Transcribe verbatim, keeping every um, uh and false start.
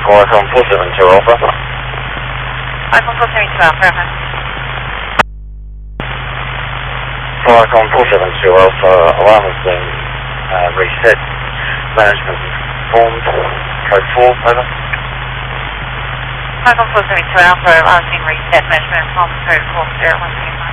Icon four seven two Alpha. Icon four seven two Alpha, over. Icon four seven two Alpha, alarm has been uh, reset. Management informed. Code four, over. Icon four seven two Alpha, alarm has been reset. Management informed. Code four zero one three five.